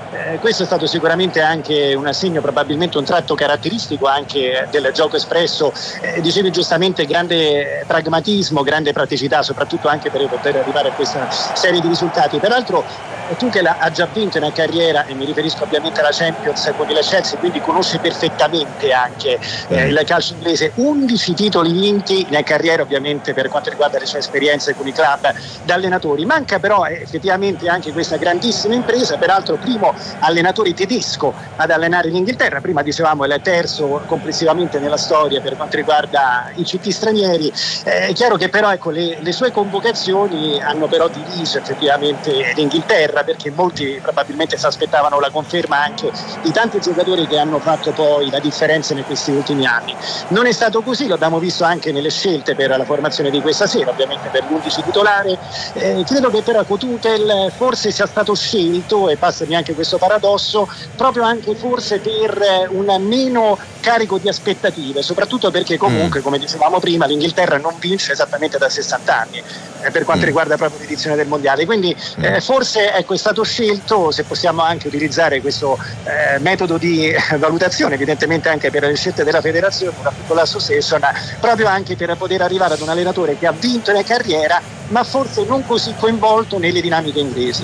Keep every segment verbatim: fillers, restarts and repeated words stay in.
eh, questo è stato sicuramente anche un assegno, probabilmente un tratto caratteristico anche del gioco espresso, eh, dicevi giustamente grande pragmatismo, grande praticità, soprattutto anche per poter arrivare a questa serie di risultati. Peraltro eh, tu che ha già vinto in carriera, e mi riferisco ovviamente alla Champions con il Chelsea, quindi conosci perfettamente anche eh, il calcio inglese, undici titoli vinti in carriera ovviamente per quanto riguarda le sue esperienze con i club da allenatori. Manca però eh, effettivamente anche questa grandissima impresa, peraltro primo allenatore tedesco ad allenare l'Inghilterra, prima dicevamo è il terzo complessivamente nella storia per quanto riguarda i C T stranieri. Eh, è chiaro che però ecco, le, le sue convocazioni hanno però diviso effettivamente l'Inghilterra, perché molti probabilmente si aspettavano la conferma anche di tanti giocatori che hanno fatto poi la differenza in questi ultimi anni. Non è stato così, lo abbiamo visto anche nelle scelte per la formazione di questa sera, ovviamente per l'undici titolare. Eh, credo che però Tuchel forse sia stato scelto, e passami anche questo paradosso, proprio anche forse per un meno carico di aspettative, soprattutto perché comunque, mm. come dicevamo prima, l'Inghilterra non vince esattamente da sessanta anni eh, per quanto mm. riguarda proprio l'edizione del mondiale, quindi mm. eh, forse ecco, è stato scelto, se possiamo anche utilizzare questo eh, metodo di valutazione, evidentemente anche per le scelte della federazione, una piccola association, proprio anche per poter arrivare ad un allenatore che ha vinto in carriera ma forse non così coinvolto nelle dinamiche inglesi.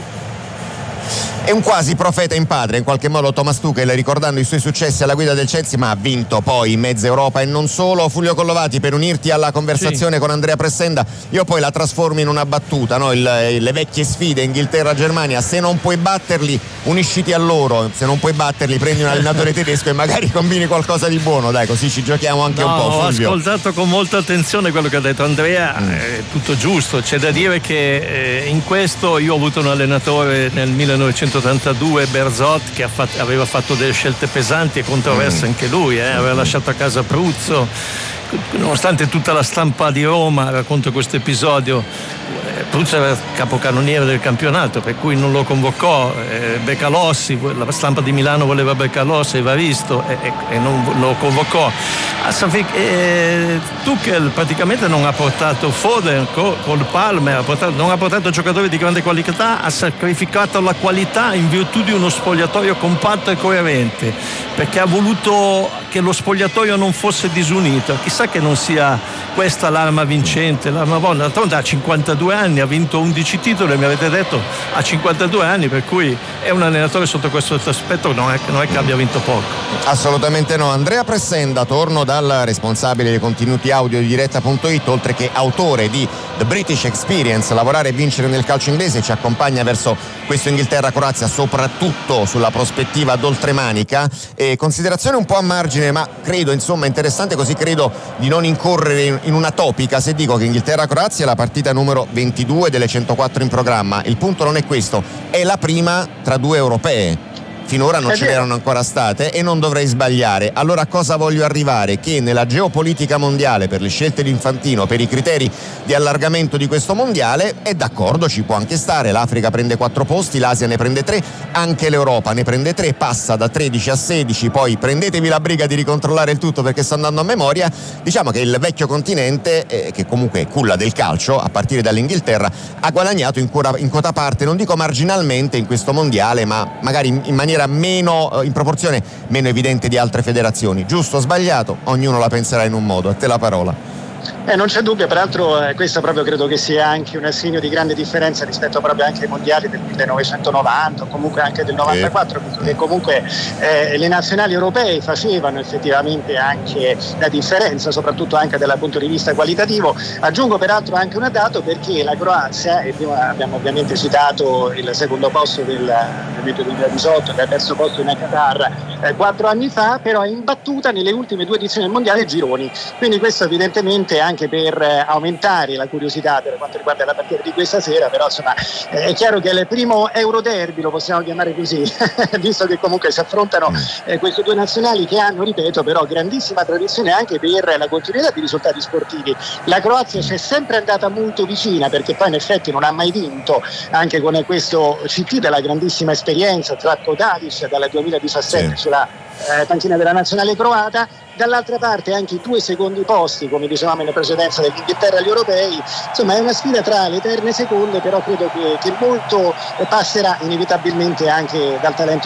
È un quasi profeta in padre in qualche modo Thomas Tuchel, ricordando i suoi successi alla guida del Chelsea, ma ha vinto poi in mezza Europa e non solo. Fulvio Collovati, per unirti alla conversazione sì. con Andrea Pressenda, io poi la trasformo in una battuta, no? Il, le vecchie sfide Inghilterra-Germania, se non puoi batterli unisciti a loro, se non puoi batterli prendi un allenatore tedesco e magari combini qualcosa di buono, dai, così ci giochiamo anche no, un po'. Fulvio, ho ascoltato con molta attenzione quello che ha detto Andrea, mm. è tutto giusto, c'è da dire che eh, in questo io ho avuto un allenatore nel millenovecentottantadue, Berzot, che ha fatto, aveva fatto delle scelte pesanti e controverse mm. anche lui, eh? aveva lasciato a casa Pruzzo, nonostante tutta la stampa di Roma racconta questo episodio. Pruzzo era capocannoniere del campionato, per cui non lo convocò. eh, Beccalossi, la stampa di Milano voleva Beccalossi, Evaristo e, e, e non lo convocò. A Safik, eh, Tuchel praticamente non ha portato Foden co, col Palmer, ha portato, non ha portato giocatori di grande qualità, ha sacrificato la qualità in virtù di uno spogliatoio compatto e coerente, perché ha voluto che lo spogliatoio non fosse disunito. Chissà che non sia questa l'arma vincente, l'arma buona. D'altronde ha cinquantadue anni, ha vinto undici titoli e mi avete detto ha cinquantadue anni, per cui è un allenatore sotto questo aspetto, non è, non è che abbia vinto poco. Assolutamente no. Andrea Pressenda, torno dal responsabile dei contenuti audio di diretta punto it, oltre che autore di The British Experience, lavorare e vincere nel calcio inglese, ci accompagna verso questo Inghilterra-Croazia soprattutto sulla prospettiva d'oltremanica. E considerazione un po' a margine, ma credo insomma interessante, così credo di non incorrere in, in una topica se dico che Inghilterra-Croazia è la partita numero ventidue delle centoquattro in programma. Il punto non è questo, è la prima tra due europee. Finora non ce n'erano ancora state e non dovrei sbagliare. Allora a cosa voglio arrivare? Che nella geopolitica mondiale, per le scelte di Infantino, per i criteri di allargamento di questo mondiale, è d'accordo, ci può anche stare. L'Africa prende quattro posti, l'Asia ne prende tre, anche l'Europa ne prende tre, passa da tredici a sedici, poi prendetevi la briga di ricontrollare il tutto perché sto andando a memoria. Diciamo che il vecchio continente, eh, che comunque è culla del calcio, a partire dall'Inghilterra, ha guadagnato in, cura, in quota parte, non dico marginalmente in questo mondiale, ma magari in, in maniera meno, in proporzione meno evidente di altre federazioni. Giusto o sbagliato? Ognuno la penserà in un modo. A te la parola. Eh, non c'è dubbio, peraltro eh, questo proprio credo che sia anche un segno di grande differenza rispetto proprio anche ai mondiali del millenovecentonovanta o comunque anche del novantaquattro, eh. perché comunque eh, le nazionali europee facevano effettivamente anche la differenza, soprattutto anche dal punto di vista qualitativo. Aggiungo peraltro anche un dato, perché la Croazia, e prima abbiamo ovviamente citato il secondo posto del duemiladiciotto, che ha terzo posto in Qatar eh, quattro anni fa, però è imbattuta nelle ultime due edizioni del mondiale gironi, quindi questo evidentemente anche per eh, aumentare la curiosità per quanto riguarda la partita di questa sera. Però insomma eh, è chiaro che il primo Euroderby, lo possiamo chiamare così, visto che comunque si affrontano eh, queste due nazionali che hanno, ripeto, però grandissima tradizione anche per la continuità di risultati sportivi. La Croazia ci è sempre andata molto vicina, perché poi in effetti non ha mai vinto, anche con questo C T della grandissima esperienza tratto Tadic dal duemiladiciassette sì. sulla eh, panchina della nazionale croata. Dall'altra parte anche i due secondi posti, come dicevamo in precedenza, dell'Inghilterra agli europei. Insomma è una sfida tra le eterne seconde, però credo che, che molto passerà inevitabilmente anche dal talento